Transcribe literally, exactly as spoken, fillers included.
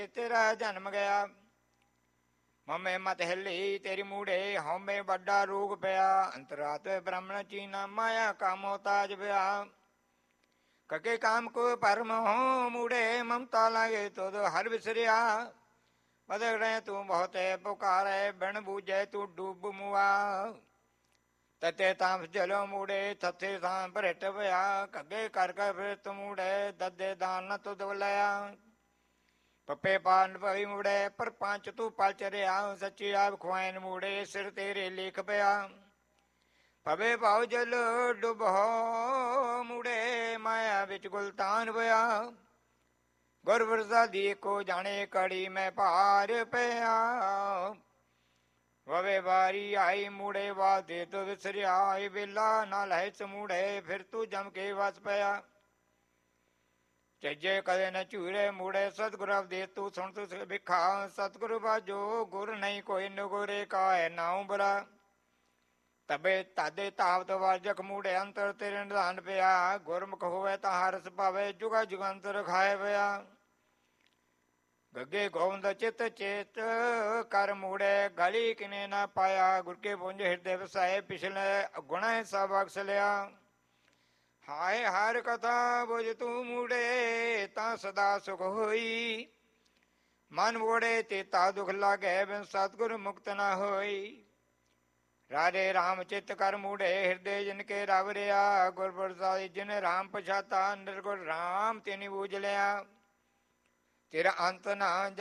ਤੇਰਾ ਜਨਮ ਗਿਆ। ਮਮੇ ਮਤ ਹਿੱਲੀ ਤੇਰੀ ਮੂੜੇ, ਹਉਮੈ ਵੱਡਾ ਰੋਗ ਪਿਆ। ਅੰਤਰਾਤ ਬ੍ਰਾਹਮਣ ਚੀਨਾ, ਮਾਇਆ ਕਾ ਮੋਤਾਜ ਪਿਆ। ਕਕੇ ਕਾਮ ਕੋ ਪਰਮ ਹੋ ਮੂੜੇ, ਮਮਤਾ ਲਾਗੇ ਤੁਧ ਹਰ ਵਿਸਰਿਆ। ਬਦੜੇ ਤੂੰ ਬਹੁਤੇ ਪੁਕਾਰੇ, ਬਿਨ ਬੂਝੇ ਤੂੰ ਡੂਬ ਮੁਆ। ਤਤੇ ਤਾਂਸ ਜਲੋ ਮੂੜੇ, ਥਥੇ ਥਾਂ ਭਰਿਟ ਪਿਆ। ਕੱਗੇ ਕਰ ਕੇ ਫਿਰਤ ਮੂੜੇ, ਦੱਦੇ ਦਾਨ ਨ ਤੁਧ ਵਲਿਆ। ਪੱਪੇ ਪਾਨ ਭਈ ਮੂੜੇ, ਪਰ ਪੰਚ ਤੂੰ ਪਲ ਚਰਿਆ। ਸੱਚੀ ਆਪ ਖੁਆਇਨ ਮੂੜੇ, ਸਿਰ ਤੇਰੇ ਲੇਖ ਪਿਆ। ਪਵੇ ਭਾਉ ਜਲ ਡੁਬੋ ਮੂੜੇ, ਮਾਇਆ ਵਿੱਚ ਗੁਲਤਾਨ ਪਿਆ। ਗੁਰ ਪ੍ਰਸਾਦੀ ਕੋ ਜਾਣੇ, ਕੜੀ ਮੈਂ ਭਾਰ ਪਿਆ। ਵਵੇ ਵਾਰੀ ਆਈ ਮੂੜੇ, ਵਾਦੇ ਤੋ ਵਿਸਰਿਆ। ਵੇਲਾ ਨਾਲ ਹੈ ਸਮੂੜੇ, ਫਿਰ ਤੂੰ ਜਮ ਕੇ ਵਸ ਪਿਆ। ਚੱਜੇ ਕਦੇ ਨ ਝੂਰੇ ਮੂੜੇ, ਸਤਿਗੁਰ ਦੇ ਤੂੰ ਸੁਣ ਤੁ ਵਿਖਾ। ਸਤਿਗੁਰ ਬਾਜੋ ਗੁਰ ਨਹੀਂ ਕੋਈ, ਨਗੋਰੇ ਕਾਇ ਨਾਉ ਬਰਾ। ਤਬੇ ਤਾਦੇ ਤਾਵਤ ਵਾਜਕ ਮੂੜੇ, ਅੰਤਰ ਤੇਰੇ ਨਿਧਾਨ ਪਿਆ। ਗੁਰਮੁਖ ਹੋਵੇ ਤਾਂ ਹਰਸ ਪਾਵੇ, ਜੁਗਾ ਜੁਗੰਤਰ ਖਾਏ ਪਿਆ। ਗੱਗੇ ਗੋਬਿੰਦ ਚਿਤ ਚੇਤ ਕਰ ਮੂੜੇ, ਗਲੀ ਕਿਨੇ ਨਾ ਪਾਇਆ। ਗੁਰ ਕੇ ਪੁੰਜ ਹਿਰਦੇ ਵਸਾਏ, ਪਿਛਲੇ ਗੁਣਾ ਸਭ ਬਖਸ਼ ਲਿਆ। ਹਾਏ ਹਰ ਕਥਾ ਬੁਝ ਤੂੰ ਮੂੜੇ, ਤਾਂ ਸਦਾ ਸੁਖ ਹੋਈ। ਮਨ ਮੋੜੇ ਤੇਤਾ ਦੁਖ ਲਾਗੇ, ਬਿਨ ਸਤਿਗੁਰ ਮੁਕਤ ਨਾ ਹੋਈ। ਰਾਜੇ ਰਾਮ ਚਿਤ ਕਰ ਮੂੜੇ, ਹਿਰਦੇ ਜਿਨ ਕੇ ਰਵ ਰਿਆ। ਗੁਰ ਪ੍ਰਸਾਦਿ ਜਿਨ ਰਾਮ ਪਛਾਤਾ, ਨਿਰਗੁਣ ਰਾਮ ਤਿਨਿ ਬੂਝ ਲਿਆ। ਤੇਰਾ ਅੰਤ ਨਾ